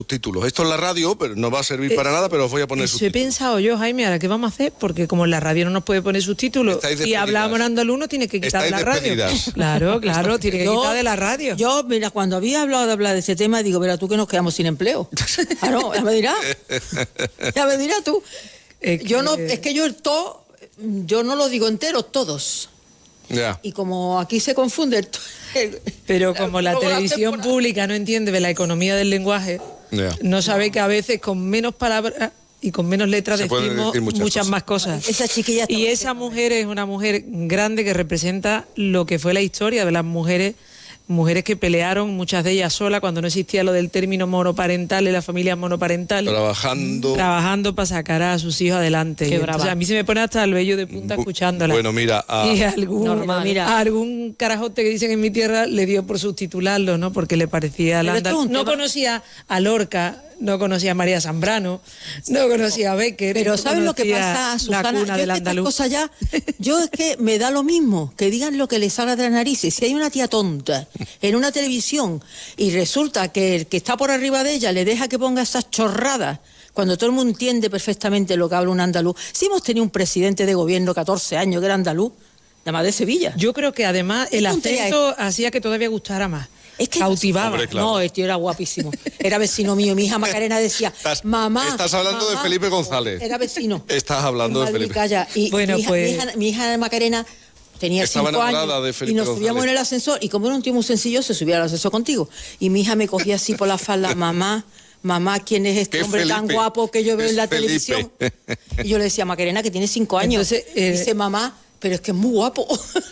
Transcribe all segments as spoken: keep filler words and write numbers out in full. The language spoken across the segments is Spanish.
Títulos. Esto es la radio, pero no va a servir para eh, nada, pero os voy a poner subtítulos. He pensado yo, Jaime, ¿ahora qué vamos a hacer? Porque como en la radio no nos puede poner subtítulos y hablamos en andaluz, no tiene que quitar de la radio. Claro, claro, tiene que yo, quitar de la radio. Yo, mira, cuando había hablado de hablar de ese tema, digo, verá tú que nos quedamos sin empleo. Ah, no, ya me dirás. Ya me dirás tú. Es que... Yo no, es que yo el todo, yo no lo digo entero, todos. Yeah. Y como aquí se confunde el, el, pero como la televisión la pública no entiende de la economía del lenguaje, yeah. no sabe que a veces con menos palabras y con menos letras se decimos muchas, muchas cosas. más cosas. Esa chiquilla y esa mujer es una mujer grande que representa lo que fue la historia de las mujeres, mujeres que pelearon, muchas de ellas solas, cuando no existía lo del término monoparental y las familias monoparentales. Trabajando. Trabajando para sacar a sus hijos adelante. Qué brava. O sea, a mí se me pone hasta el vello de punta Bu escuchándola. Bueno, mira. A... Y algún, Normal, mira. algún carajote que dicen en mi tierra le dio por subtitularlo, ¿no? Porque le parecía al andaluz. No conocía a Lorca, no conocía a María Zambrano, no conocía a Becker. Pero ¿sabes lo que pasa, Susana? La cuna del andaluz. Cosa ya, yo es que me da lo mismo, que digan lo que les salga de las narices. Si hay una tía tonta en una televisión y resulta que el que está por arriba de ella le deja que ponga esas chorradas, cuando todo el mundo entiende perfectamente lo que habla un andaluz. Si hemos tenido un presidente de gobierno catorce años que era andaluz, nada más de Sevilla. Yo creo que además el acento hacía que todavía gustara más. Es que cautivaba. Hombre, claro. No, el tío era guapísimo. Era vecino mío. Mi hija Macarena decía, estás, mamá. Estás hablando mamá, de Felipe González. Era vecino. Estás hablando de Felipe. Calla. Y bueno, mi hija, pues. Mi hija, mi hija Macarena tenía Estaba cinco enamorada años de Felipe y nos González. subíamos en el ascensor. Y como era un tío muy sencillo, se subía al ascensor contigo. Y mi hija me cogía así por la falda, mamá. Mamá, ¿quién es este hombre Felipe? tan guapo que yo veo en la Felipe. televisión? Y yo le decía, Macarena, que tiene cinco años. Entonces, eh... dice, mamá, pero es que es muy guapo.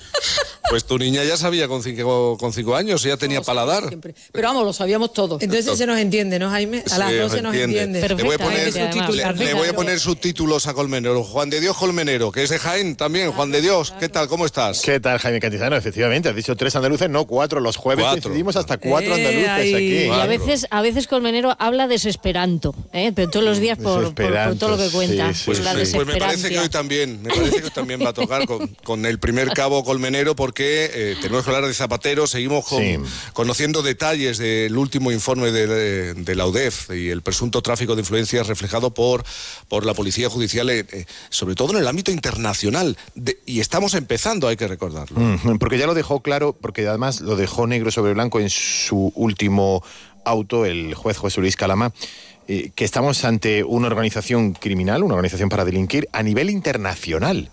Pues tu niña ya sabía con cinco, con cinco años, ya tenía paladar. Siempre. Pero vamos, lo sabíamos todos. Entonces se nos entiende, ¿no, Jaime? A las sí, dos se nos entiende. Le voy a poner, le, le voy a poner subtítulos a Colmenero. Juan de Dios Colmenero, que es de Jaén también. Juan de Dios, ¿qué tal? ¿Cómo estás? ¿Qué tal, Jaime Cantizano? Efectivamente, has dicho tres andaluces, no cuatro. Los jueves coincidimos hasta cuatro eh, andaluces ahí. aquí. Y a veces, a veces Colmenero habla desesperanto, ¿eh? Pero todos los días por, por, por todo lo que cuenta. Sí, sí, por sí, la sí. Pues me parece que hoy también, me parece que hoy también va a tocar con, con el primer cabo Colmenero, porque eh, tenemos que hablar de Zapatero. Seguimos con, sí. conociendo detalles del último informe de, de, de la U D E F y el presunto tráfico de influencias reflejado por, por la Policía Judicial, eh, sobre todo en el ámbito internacional. De, y estamos empezando, hay que recordarlo. Mm, porque ya lo dejó claro, porque además lo dejó negro sobre blanco en su último auto, el juez José Luis Calama, eh, que estamos ante una organización criminal, una organización para delinquir a nivel internacional.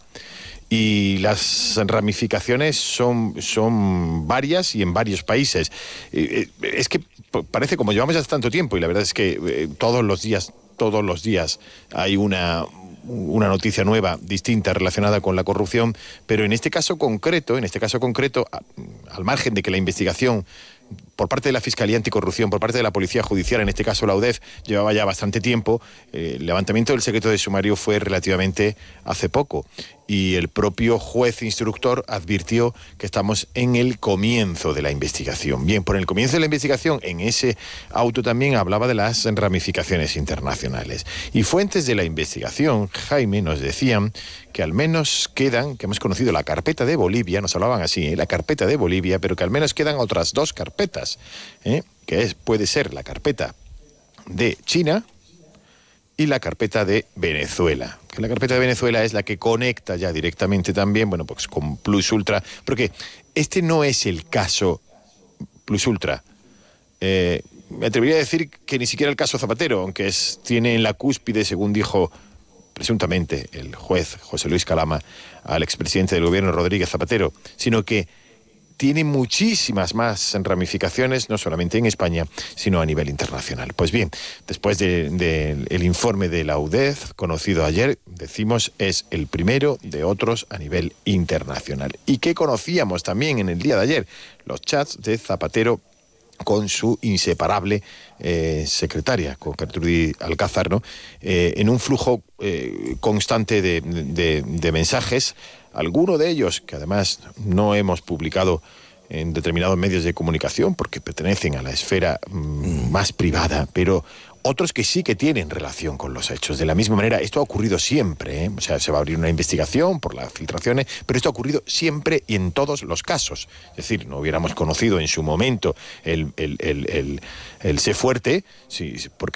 Y las ramificaciones son, son varias y en varios países. Eh, eh, es que parece, como llevamos ya tanto tiempo, y la verdad es que eh, todos los días, todos los días hay una, una noticia nueva, distinta, relacionada con la corrupción, pero en este caso concreto, en este caso concreto, a, al margen de que la investigación por parte de la Fiscalía Anticorrupción, por parte de la Policía Judicial, en este caso la U D E F, llevaba ya bastante tiempo. Eh, el levantamiento del secreto de sumario fue relativamente hace poco y el propio juez instructor advirtió que estamos en el comienzo de la investigación. Bien, por el comienzo de la investigación, en ese auto también hablaba de las ramificaciones internacionales. Y fuentes de la investigación, Jaime, nos decían que al menos quedan, que hemos conocido la carpeta de Bolivia, nos hablaban así, ¿eh? la carpeta de Bolivia, pero que al menos quedan otras dos carpetas, ¿eh? que es, puede ser la carpeta de China y la carpeta de Venezuela. Que la carpeta de Venezuela es la que conecta ya directamente también, bueno, pues con Plus Ultra, porque este no es el caso Plus Ultra. Eh, me atrevería a decir que ni siquiera el caso Zapatero, aunque es, tiene en la cúspide, según dijo presuntamente el juez José Luis Calama al expresidente del gobierno Rodríguez Zapatero, sino que tiene muchísimas más ramificaciones, no solamente en España, sino a nivel internacional. Pues bien, después del de, de informe de la U D E F, conocido ayer, decimos, es el primero de otros a nivel internacional. Y que conocíamos también en el día de ayer, los chats de Zapatero con su inseparable eh, secretaria, con Gertrudis Alcázar, ¿no? Eh, en un flujo eh, constante de, de, de mensajes, alguno de ellos, que además no hemos publicado en determinados medios de comunicación porque pertenecen a la esfera mmm, más privada, pero otros que sí que tienen relación con los hechos. De la misma manera, esto ha ocurrido siempre, ¿eh? O sea, se va a abrir una investigación por las filtraciones, pero esto ha ocurrido siempre y en todos los casos. Es decir, no hubiéramos conocido en su momento el, el, el, el, el Sé Fuerte, sí, porque